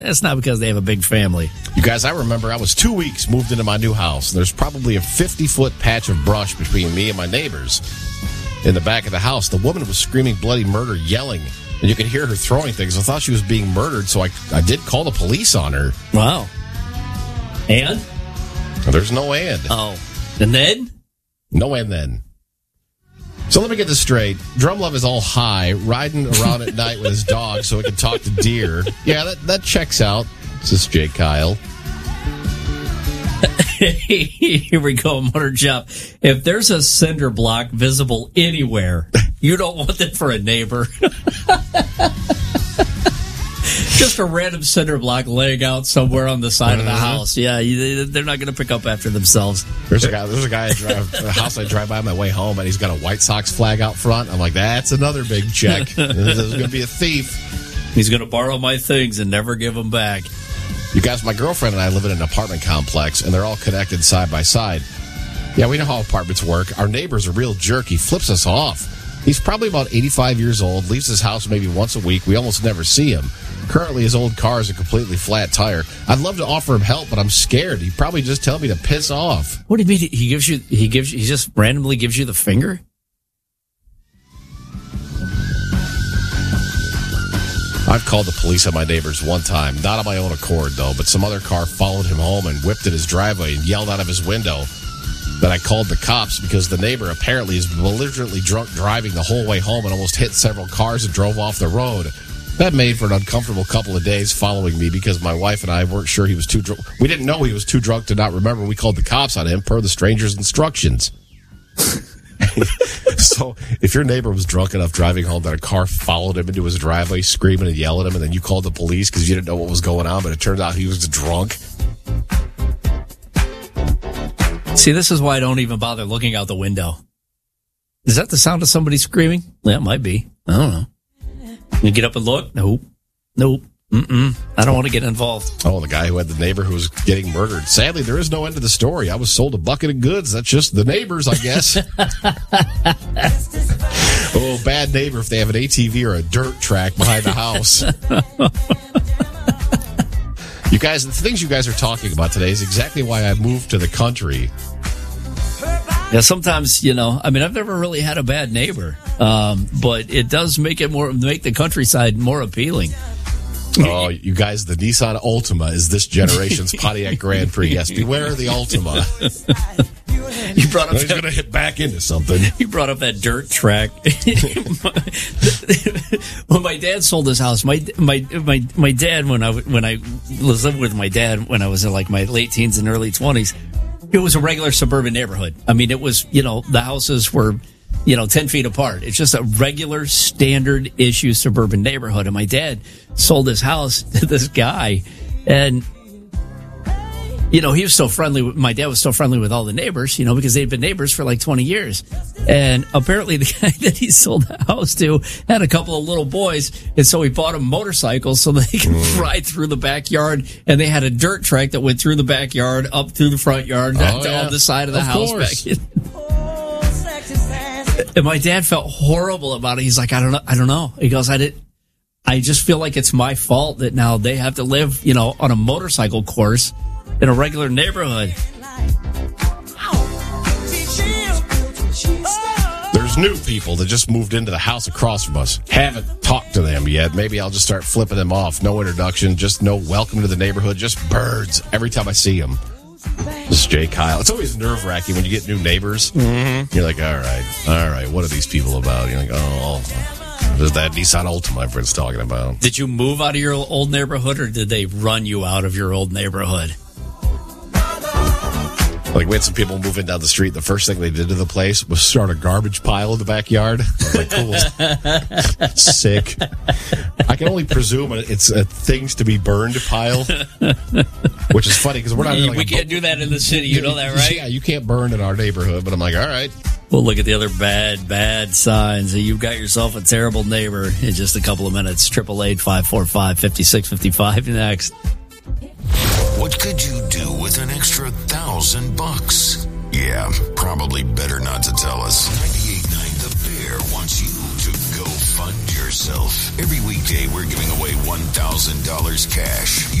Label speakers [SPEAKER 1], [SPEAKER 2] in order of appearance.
[SPEAKER 1] That's not because they have a big family.
[SPEAKER 2] You guys, I remember I was 2 weeks moved into my new house. There's probably a 50-foot patch of brush between me and my neighbors. In the back of the house, the woman was screaming bloody murder, yelling, and you could hear her throwing things. I thought she was being murdered, so I did call the police on her.
[SPEAKER 1] Wow. And?
[SPEAKER 2] There's no and.
[SPEAKER 1] Oh. And then?
[SPEAKER 2] No and then. So let me get this straight. Drumlove is all high, riding around at night with his dog so he can talk to deer. Yeah, that checks out. This is Jay Kyle.
[SPEAKER 1] Here we go, Motor Job. If there's a cinder block visible anywhere, you don't want that for a neighbor. Just a random cinder block laying out somewhere on the side of the house. Yeah, they're not going to pick up after themselves.
[SPEAKER 2] There's a guy a house I drive by on my way home, and he's got a White Sox flag out front. I'm like, that's another big check. This is going to be a thief.
[SPEAKER 1] He's going to borrow my things and never give them back.
[SPEAKER 2] You guys, my girlfriend and I live in an apartment complex, and they're all connected side by side. Yeah, we know how apartments work. Our neighbor's a real jerk. He flips us off. He's probably about 85 years old, leaves his house maybe once a week. We almost never see him. Currently, his old car is a completely flat tire. I'd love to offer him help, but I'm scared. He'd probably just tell me to piss off.
[SPEAKER 1] What do you mean? He just randomly gives you the finger?
[SPEAKER 2] I've called the police on my neighbors one time, not on my own accord, though, but some other car followed him home and whipped in his driveway and yelled out of his window. Then I called the cops because the neighbor apparently is belligerently drunk driving the whole way home and almost hit several cars and drove off the road. That made for an uncomfortable couple of days following me because my wife and I weren't sure he was too drunk. We didn't know he was too drunk to not remember. We called the cops on him per the stranger's instructions. So if your neighbor was drunk enough driving home that a car followed him into his driveway screaming and yelling at him, and then you called the police because you didn't know what was going on, but it turned out he was drunk.
[SPEAKER 1] See, this is why I don't even bother looking out the window. Is that the sound of somebody screaming? Yeah, it might be. I don't know. You get up and look? Nope. I don't want to get involved.
[SPEAKER 2] Oh, the guy who had the neighbor who was getting murdered. Sadly, there is no end to the story. I was sold a bucket of goods. That's just the neighbors, I guess. Oh, bad neighbor if they have an ATV or a dirt track behind the house. You guys, the things you guys are talking about today is exactly why I moved to the country.
[SPEAKER 1] Yeah, sometimes, I've never really had a bad neighbor, but it does make the countryside more appealing.
[SPEAKER 2] Oh, you guys, the Nissan Altima is this generation's Pontiac Grand Prix. Yes, beware the Altima.
[SPEAKER 1] You brought up
[SPEAKER 2] he's going to hit back into something.
[SPEAKER 1] You brought up that dirt track. When my dad sold his house, my dad, when I was living with my dad when I was in like my late teens and early 20s, it was a regular suburban neighborhood. I mean, it was, the houses were 10 feet apart. It's just a regular standard issue suburban neighborhood. And my dad sold his house to this guy. And, he was still friendly. My dad was still friendly with all the neighbors, because they'd been neighbors for like 20 years. And apparently the guy that he sold the house to had a couple of little boys. And so he bought them motorcycles so they could ride through the backyard. And they had a dirt track that went through the backyard, up through the front yard, on the side of the house. Back and my dad felt horrible about it. He's like, I don't know. He goes, I just feel like it's my fault that now they have to live, on a motorcycle course in a regular neighborhood.
[SPEAKER 2] There's new people that just moved into the house across from us. Haven't talked to them yet. Maybe I'll just start flipping them off. No introduction, just no welcome to the neighborhood, just birds every time I see them. This is Jay Kyle. It's always nerve-wracking when you get new neighbors. Mm-hmm. You're like, all right, what are these people about? You're like, there's that Nissan Altima everyone's talking about.
[SPEAKER 1] Did you move out of your old neighborhood, or did they run you out of your old neighborhood?
[SPEAKER 2] Like, we had some people moving down the street. The first thing they did to the place was start a garbage pile in the backyard. I was like, cool. Sick. I can only presume it's a things to be burned pile, which is funny because we're not.
[SPEAKER 1] We can't do that in the city. You know that, right?
[SPEAKER 2] Yeah, you can't burn in our neighborhood. But I'm like, all right.
[SPEAKER 1] We'll look at the other bad signs. You've got yourself a terrible neighbor in just a couple of minutes. 888-545-5655 next.
[SPEAKER 3] What could you do with an extra $1,000? Yeah, probably better not to tell us. 98.9 The Bear wants you to go Fund yourself. Every weekday, we're giving away $1,000 cash.